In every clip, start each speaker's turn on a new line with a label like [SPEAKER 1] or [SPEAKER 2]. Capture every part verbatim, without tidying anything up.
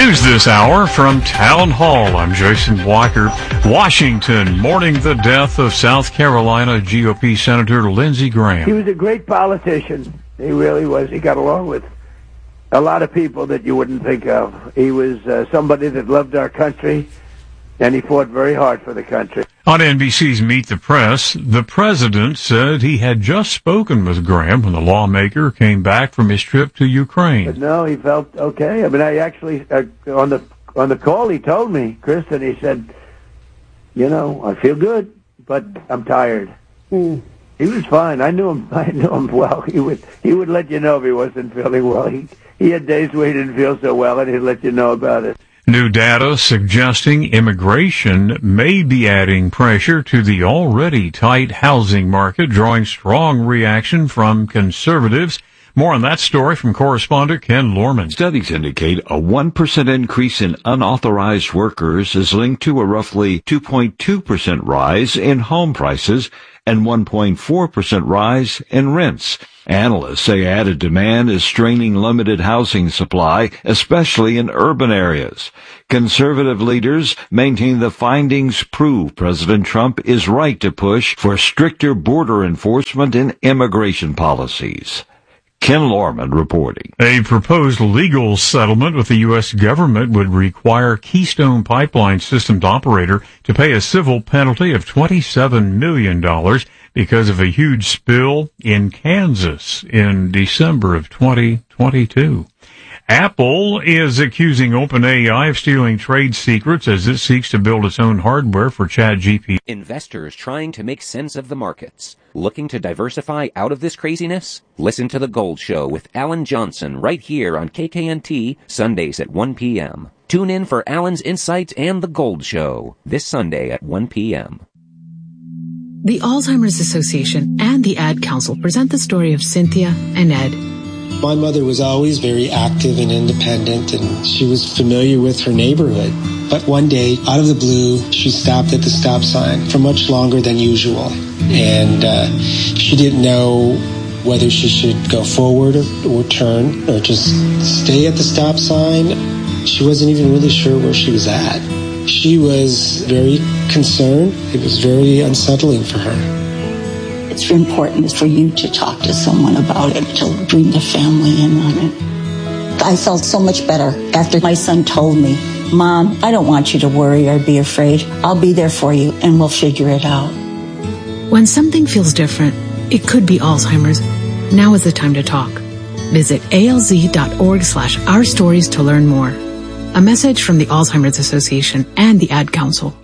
[SPEAKER 1] News this hour from Town Hall. I'm Jason Blacker. Washington mourning the death of South Carolina G O P Senator Lindsey Graham.
[SPEAKER 2] He was a great politician. He really was. He got along with a lot of people that you wouldn't think of. He was uh, somebody that loved our country, and he fought very hard for the country.
[SPEAKER 1] On N B C's Meet the Press, the president said he had just spoken with Graham when the lawmaker came back from his trip to Ukraine.
[SPEAKER 2] But no, he felt okay. I mean, I actually, uh, on the on the call, he told me, Kristen, he said, you know, I feel good, but I'm tired. Mm. He was fine. I knew him. I knew him well. He would he would let you know if he wasn't feeling well. He he had days where he didn't feel so well, and he'd let you know about it.
[SPEAKER 1] New data suggesting immigration may be adding pressure to the already tight housing market, drawing strong reaction from conservatives. More on that story from correspondent Ken Lorman.
[SPEAKER 3] Studies indicate a one percent increase in unauthorized workers is linked to a roughly two point two percent rise in home prices and one point four percent rise in rents. Analysts say added demand is straining limited housing supply, especially in urban areas. Conservative leaders maintain the findings prove President Trump is right to push for stricter border enforcement and immigration policies. Ken Lorman reporting.
[SPEAKER 1] A proposed legal settlement with the U S government would require Keystone Pipeline Systems operator to pay a civil penalty of twenty-seven million dollars because of a huge spill in Kansas in December of twenty twenty-two. Apple is accusing OpenAI of stealing trade secrets as it seeks to build its own hardware for ChatGPT.
[SPEAKER 4] Investors trying to make sense of the markets. Looking to diversify out of this craziness? Listen to The Gold Show with Alan Johnson right here on K K N T, Sundays at one p.m. Tune in for Alan's insights and The Gold Show this Sunday at one p.m.
[SPEAKER 5] The Alzheimer's Association and the Ad Council present the story of Cynthia and Ed.
[SPEAKER 6] My mother was always very active and independent, and she was familiar with her neighborhood. But one day, out of the blue, she stopped at the stop sign for much longer than usual. And uh, she didn't know whether she should go forward or, or turn or just stay at the stop sign. She wasn't even really sure where she was at. She was very concerned. It was very unsettling for her.
[SPEAKER 7] It's important for you to talk to someone about it, to bring the family in on it. I felt so much better after my son told me, Mom, I don't want you to worry or be afraid. I'll be there for you and we'll figure it out.
[SPEAKER 5] When something feels different, it could be Alzheimer's. Now is the time to talk. Visit alz.org slash our stories to learn more. A message from the Alzheimer's Association and the Ad Council.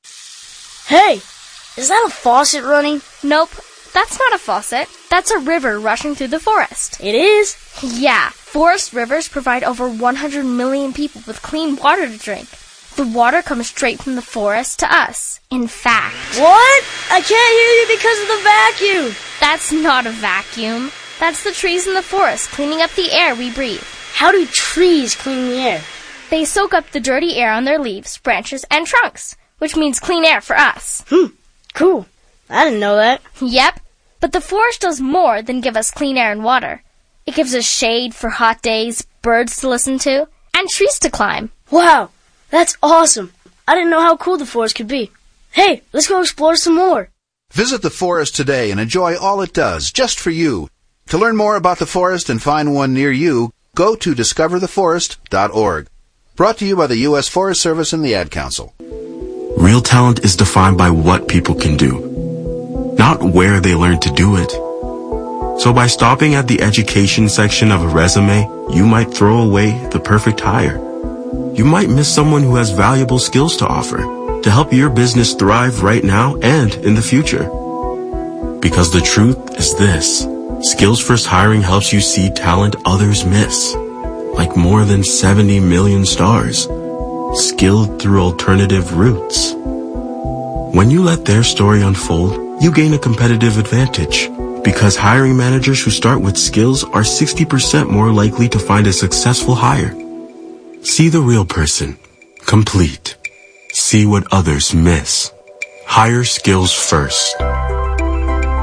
[SPEAKER 8] Hey, is that a faucet running?
[SPEAKER 9] Nope. That's not a faucet. That's a river rushing through the forest.
[SPEAKER 8] It is?
[SPEAKER 9] Yeah. Forest rivers provide over one hundred million people with clean water to drink. The water comes straight from the forest to us. In fact...
[SPEAKER 8] What? I can't hear you because of the vacuum.
[SPEAKER 9] That's not a vacuum. That's the trees in the forest cleaning up the air we breathe.
[SPEAKER 8] How do trees clean the air?
[SPEAKER 9] They soak up the dirty air on their leaves, branches, and trunks, which means clean air for us.
[SPEAKER 8] Hmm. Cool. I didn't know that.
[SPEAKER 9] Yep. But the forest does more than give us clean air and water. It gives us shade for hot days, birds to listen to, and trees to climb.
[SPEAKER 8] Wow, that's awesome. I didn't know how cool the forest could be. Hey, let's go explore some more.
[SPEAKER 10] Visit the forest today and enjoy all it does, just for you. To learn more about the forest and find one near you, go to discover the forest dot org. Brought to you by the U S Forest Service and the Ad Council.
[SPEAKER 11] Real talent is defined by what people can do, not where they learn to do it. So by stopping at the education section of a resume, you might throw away the perfect hire. You might miss someone who has valuable skills to offer to help your business thrive right now and in the future. Because the truth is this: Skills First Hiring helps you see talent others miss, like more than seventy million stars, skilled through alternative routes. When you let their story unfold, you gain a competitive advantage, because hiring managers who start with skills are sixty percent more likely to find a successful hire. See the real person, complete. See what others miss. Hire skills first.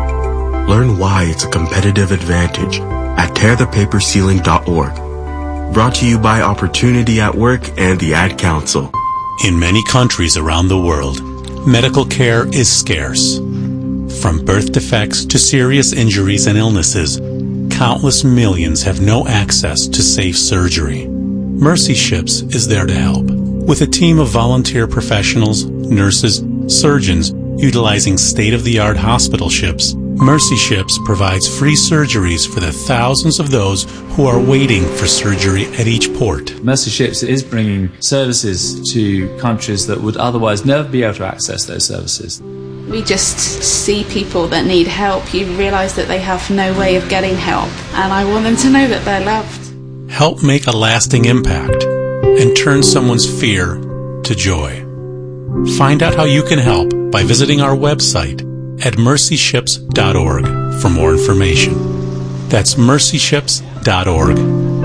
[SPEAKER 11] Learn why it's a competitive advantage at tear the paper ceiling dot org. Brought to you by Opportunity at Work and the Ad Council.
[SPEAKER 12] In many countries around the world, medical care is scarce. From birth defects to serious injuries and illnesses, countless millions have no access to safe surgery. Mercy Ships is there to help. With a team of volunteer professionals, nurses, surgeons, utilizing state-of-the-art hospital ships, Mercy Ships provides free surgeries for the thousands of those who are waiting for surgery at each port.
[SPEAKER 13] Mercy Ships is bringing services to countries that would otherwise never be able to access those services.
[SPEAKER 14] We just see people that need help. You realise that they have no way of getting help, and I want them to know that they're loved.
[SPEAKER 12] Help make a lasting impact and turn someone's fear to joy. Find out how you can help by visiting our website at mercy ships dot org for more information. That's mercy ships dot org.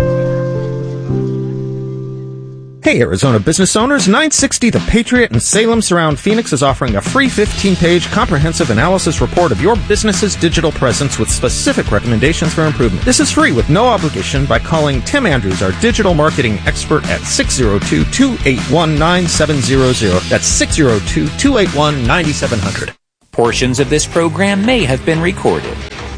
[SPEAKER 15] Hey, Arizona business owners, nine sixty The Patriot in Salem Surround Phoenix is offering a free fifteen-page comprehensive analysis report of your business's digital presence with specific recommendations for improvement. This is free with no obligation by calling Tim Andrews, our digital marketing expert, at six oh two, two eight one, nine seven zero zero. That's six oh two, two eight one, nine seven zero zero.
[SPEAKER 4] Portions of this program may have been recorded.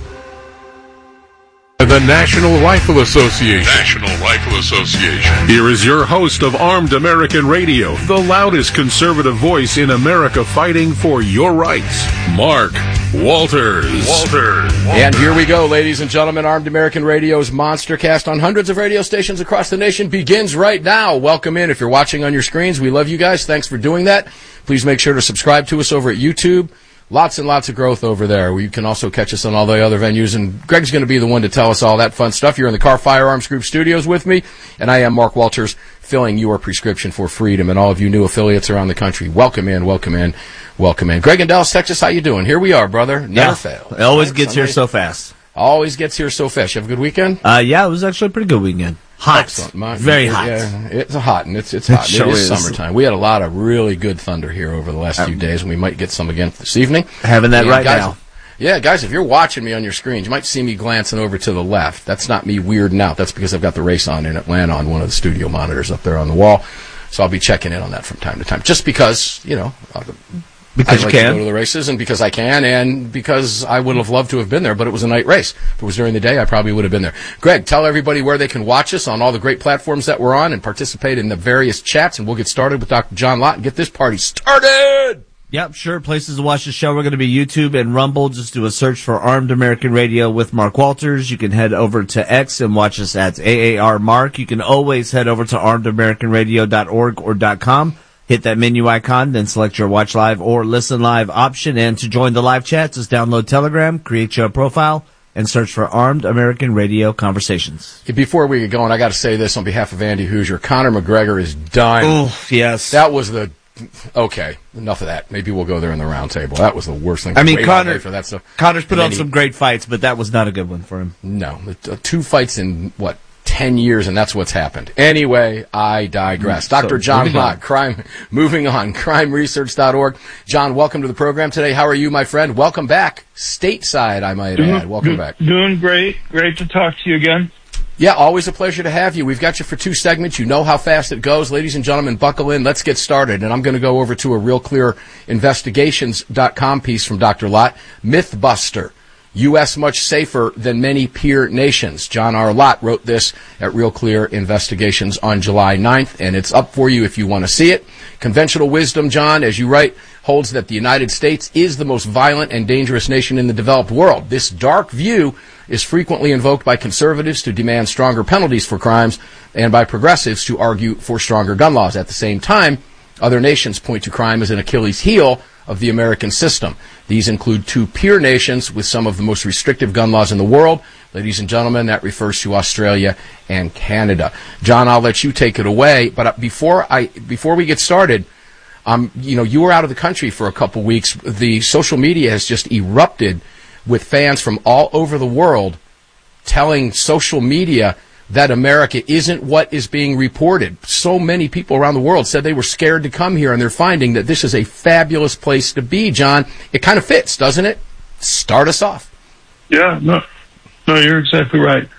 [SPEAKER 16] The National Rifle Association. National Rifle Association. Here is your host of Armed American Radio, the loudest conservative voice in America fighting for your rights, Mark Walters. Walters.
[SPEAKER 17] And here we go, ladies and gentlemen. Armed American Radio's Monster Cast on hundreds of radio stations across the nation begins right now. Welcome in. If you're watching on your screens, we love you guys. Thanks for doing that. Please make sure to subscribe to us over at YouTube. Lots and lots of growth over there. You can also catch us on all the other venues, and Greg's going to be the one to tell us all that fun stuff. You're in the Car Firearms Group studios with me, and I am Mark Walters, filling your prescription for freedom, and all of you new affiliates around the country. Welcome in, welcome in, welcome in. Greg in Dallas, Texas, how you doing? Here we are, brother. Never
[SPEAKER 18] yeah,
[SPEAKER 17] fail.
[SPEAKER 18] It always
[SPEAKER 17] right?
[SPEAKER 18] gets
[SPEAKER 17] Sunday,
[SPEAKER 18] here so fast.
[SPEAKER 17] Always gets here so fast. You have a good weekend?
[SPEAKER 18] Uh, yeah, it was actually a pretty good weekend. Hot.
[SPEAKER 17] Excellent. My,
[SPEAKER 18] Very hot.
[SPEAKER 17] Yeah, it's hot, and it's, it's hot.
[SPEAKER 18] It, sure
[SPEAKER 17] it is,
[SPEAKER 18] is
[SPEAKER 17] summertime. We had a lot of really good thunder here over the last um, few days, and we might get some again this evening.
[SPEAKER 18] Having that
[SPEAKER 17] and
[SPEAKER 18] right
[SPEAKER 17] guys,
[SPEAKER 18] now.
[SPEAKER 17] Yeah, guys, if you're watching me on your screens, you might see me glancing over to the left. That's not me weirding out. That's because I've got the race on in Atlanta on one of the studio monitors up there on the wall. So I'll be checking in on that from time to time, just because, you know, I'll,
[SPEAKER 18] because
[SPEAKER 17] I like
[SPEAKER 18] you can
[SPEAKER 17] to go to the races, and because I can, and because I would have loved to have been there, but it was a night race. If it was during the day, I probably would have been there. Greg, tell everybody where they can watch us on all the great platforms that we're on and participate in the various chats, and we'll get started with Doctor John Lott and get this party started!
[SPEAKER 18] Yep, sure. Places to watch the show. We're going to be YouTube and Rumble. Just do a search for Armed American Radio with Mark Walters. You can head over to X and watch us at A A R Mark. You can always head over to armed american radio dot org or .com. Hit that menu icon, then select your watch live or listen live option. And to join the live chat, just download Telegram, create your profile, and search for Armed American Radio Conversations.
[SPEAKER 17] Before we get going, I got to say this on behalf of Andy Hoosier. Conor McGregor is done.
[SPEAKER 18] Oh, yes.
[SPEAKER 17] That was the... Okay, enough of that. Maybe we'll go there in the round table. That was the worst thing.
[SPEAKER 18] I mean, Conor,
[SPEAKER 17] for that stuff.
[SPEAKER 18] Conor's put
[SPEAKER 17] and
[SPEAKER 18] on
[SPEAKER 17] he,
[SPEAKER 18] some great fights, but that was not a good one for him.
[SPEAKER 17] No. Two fights in, what, ten years, and that's what's happened. Anyway, I digress.
[SPEAKER 18] So,
[SPEAKER 17] Doctor John Lott,
[SPEAKER 18] on.
[SPEAKER 17] crime, moving on, crime research dot org. John, welcome to the program today. How are you, my friend? Welcome back. Stateside, I might
[SPEAKER 19] doing,
[SPEAKER 17] add. Welcome
[SPEAKER 19] do,
[SPEAKER 17] back.
[SPEAKER 19] Doing great. Great to talk to you again.
[SPEAKER 17] Yeah, always a pleasure to have you. We've got you for two segments. You know how fast it goes. Ladies and gentlemen, buckle in. Let's get started. And I'm going to go over to a Real Clear Investigations dot com piece from Doctor Lott. Mythbuster. U S much safer than many peer nations. John R. Lott wrote this at Real Clear Investigations on July ninth, and it's up for you if you want to see it. Conventional wisdom, John, as you write, holds that the United States is the most violent and dangerous nation in the developed world. This dark view is frequently invoked by conservatives to demand stronger penalties for crimes and by progressives to argue for stronger gun laws. At the same time, other nations point to crime as an Achilles heel of the American system. These include two peer nations with some of the most restrictive gun laws in the world. Ladies and gentlemen, that refers to Australia and Canada. John, I'll let you take it away, but before I before we get started, um, you know, you were out of the country for a couple weeks. The social media has just erupted with fans from all over the world telling social media that America isn't what is being reported. So many people around the world said they were scared to come here, and they're finding that this is a fabulous place to be, John. It kind of fits, doesn't it? Start us off.
[SPEAKER 19] Yeah, no, no, you're exactly right.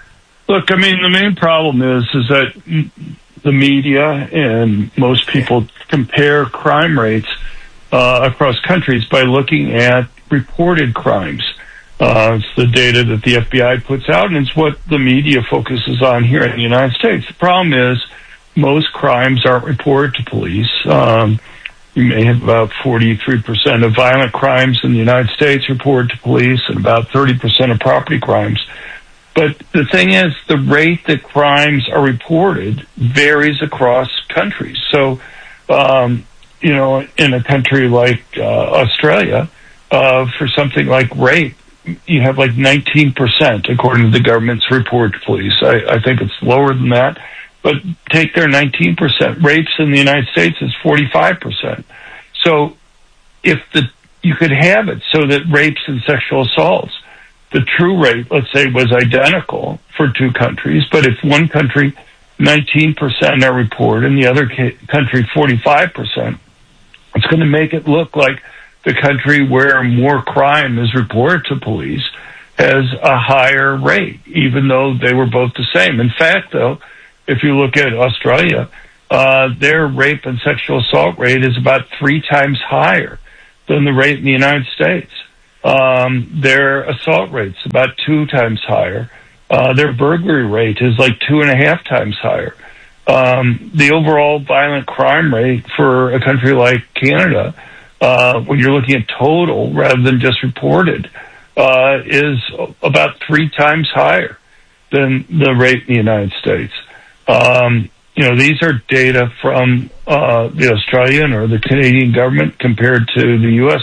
[SPEAKER 19] Look, I mean, the main problem is is that the media and most people compare crime rates uh, across countries by looking at reported crimes. Uh, it's the data that the F B I puts out, and it's what the media focuses on here in the United States. The problem is most crimes aren't reported to police. Um, you may have about forty-three percent of violent crimes in the United States reported to police and about thirty percent of property crimes. But the thing is, the rate that crimes are reported varies across countries. So, um, you know, in a country like uh, Australia, uh, for something like rape, you have like nineteen percent, according to the government's report to police. I, I think it's lower than that. But take their nineteen percent. Rapes in the United States is forty-five percent. So if the you could have it so that rapes and sexual assaults, the true rate, let's say, was identical for two countries, but if one country, nineteen percent are reported, and the other ca- country, forty-five percent, it's going to make it look like the country where more crime is reported to police has a higher rate, even though they were both the same. In fact, though, if you look at Australia, uh, their rape and sexual assault rate is about three times higher than the rate in the United States. Um, their assault rate's about two times higher. Uh, their burglary rate is like two and a half times higher. Um, the overall violent crime rate for a country like Canada, uh, when you're looking at total rather than just reported, uh, is about three times higher than the rate in the United States. Um, you know, these are data from uh, the Australian or the Canadian government compared to the U S